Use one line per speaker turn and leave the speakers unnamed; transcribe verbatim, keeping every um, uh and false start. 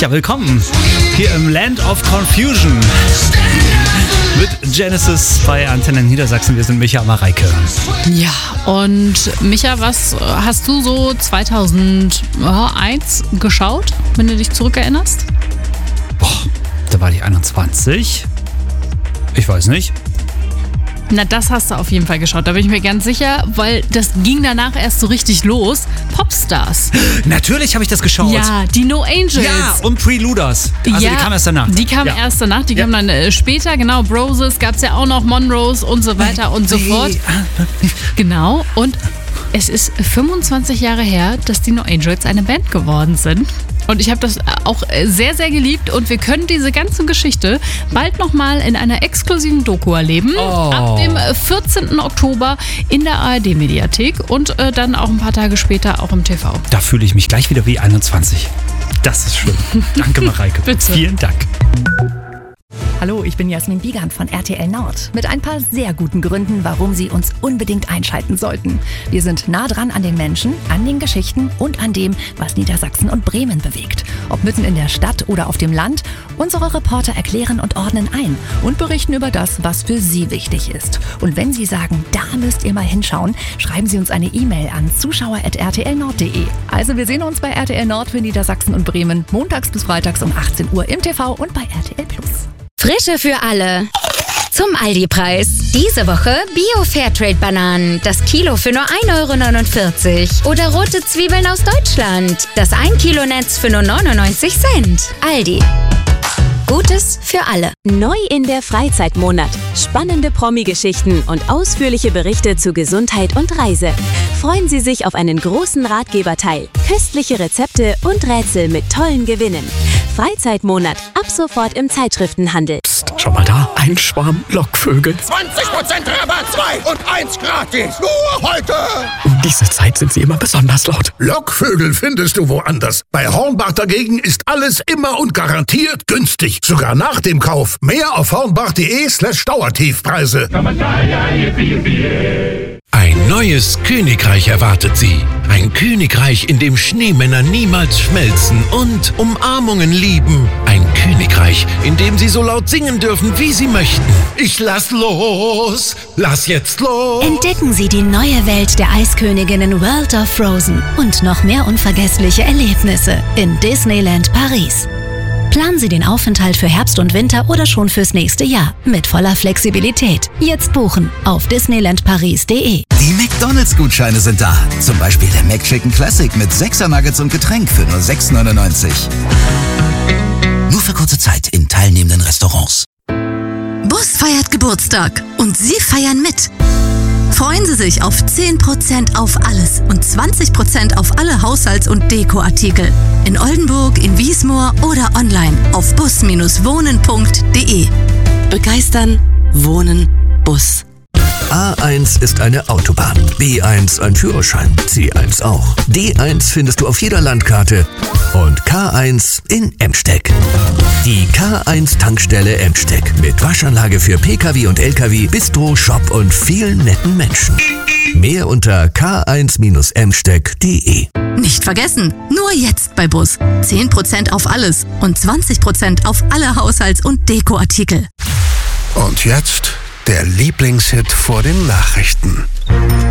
Ja, willkommen hier im Land of Confusion mit Genesis bei Antenne Niedersachsen. Wir sind Micha und Mareike.
Ja, und Micha, was hast du so zweitausendeins geschaut, wenn du dich zurückerinnerst?
Boah, da war ich einundzwanzig. Ich weiß nicht.
Na, das hast du auf jeden Fall geschaut, da bin ich mir ganz sicher, weil das ging danach erst so richtig los. Popstars.
Natürlich habe ich das geschaut.
Ja, die No Angels.
Ja, und Preluders. Also
ja,
die kamen erst danach.
Die kamen
ja.
erst danach, die
ja.
kamen dann äh, später, genau. Broses gab es ja auch noch, Monrose und so weiter und so fort. Genau, und es ist fünfundzwanzig Jahre her, dass die No Angels eine Band geworden sind. Und ich habe das auch sehr, sehr geliebt. Und wir können diese ganze Geschichte bald nochmal in einer exklusiven Doku erleben.
Oh.
Ab dem vierzehnten Oktober in der A R D-Mediathek und äh, dann auch ein paar Tage später auch im T V.
Da fühle ich mich gleich wieder wie einundzwanzig. Das ist schön. Danke, Mareike.
Bitte.
Vielen Dank.
Hallo, ich bin Jasmin Wiegand von R T L Nord mit ein paar sehr guten Gründen, warum Sie uns unbedingt einschalten sollten. Wir sind nah dran an den Menschen, an den Geschichten und an dem, was Niedersachsen und Bremen bewegt. Ob mitten in der Stadt oder auf dem Land, unsere Reporter erklären und ordnen ein und berichten über das, was für Sie wichtig ist. Und wenn Sie sagen, da müsst ihr mal hinschauen, schreiben Sie uns eine E-Mail an zuschauer at r t l nord punkt d e. Also wir sehen uns bei R T L Nord für Niedersachsen und Bremen montags bis freitags um achtzehn Uhr im T V und bei R T L Plus.
Frische für alle. Zum Aldi-Preis. Diese Woche Bio-Fairtrade-Bananen. Das Kilo für nur ein Euro neunundvierzig. Oder rote Zwiebeln aus Deutschland. Das ein Kilo Netz für nur neunundneunzig Cent. Aldi. Gutes für alle.
Neu in der Freizeitmonat. Spannende Promi-Geschichten und ausführliche Berichte zu Gesundheit und Reise. Freuen Sie sich auf einen großen Ratgeberteil, köstliche Rezepte und Rätsel mit tollen Gewinnen. Freizeitmonat. Ab sofort im Zeitschriftenhandel.
Psst, schau mal da. Ein Schwarm Lockvögel.
zwanzig Prozent Rabatt, zwei und eins gratis. Nur heute.
Um diese Zeit sind sie immer besonders laut.
Lockvögel findest du woanders. Bei Hornbach dagegen ist alles immer und garantiert günstig. Sogar nach dem Kauf. Mehr auf hornbach.de slash Dauertiefpreise.
Ein neues Königreich erwartet Sie. Ein Königreich, in dem Schneemänner niemals schmelzen und Umarmungen lieben. Ein Königreich, in dem Sie so laut singen dürfen, wie Sie möchten. Ich lass los, lass jetzt los.
Entdecken Sie die neue Welt der Eisköniginnen World of Frozen und noch mehr unvergessliche Erlebnisse in Disneyland Paris. Planen Sie den Aufenthalt für Herbst und Winter oder schon fürs nächste Jahr mit voller Flexibilität. Jetzt buchen auf disneyland paris punkt d e.
Die McDonalds-Gutscheine sind da. Zum Beispiel der McChicken Classic mit sechser Nuggets und Getränk für nur sechs neunundneunzig. Nur für kurze Zeit in teilnehmenden Restaurants.
Bus feiert Geburtstag und Sie feiern mit. Freuen Sie sich auf zehn Prozent auf alles und zwanzig Prozent auf alle Haushalts- und Dekoartikel. In Oldenburg, in Wiesmoor oder online auf bus Bindestrich wohnen punkt d e. Begeistern, Wohnen, Bus.
A eins ist eine Autobahn, B eins ein Führerschein, C eins auch. D eins findest du auf jeder Landkarte und K eins in Emsteck. Die K eins Tankstelle Emsteck mit Waschanlage für Pkw und Lkw, Bistro, Shop und vielen netten Menschen. Mehr unter k eins emsteck punkt d e.
Nicht vergessen, nur jetzt bei Bus. zehn Prozent auf alles und zwanzig Prozent auf alle Haushalts- und Dekoartikel.
Und jetzt der Lieblingshit vor den Nachrichten.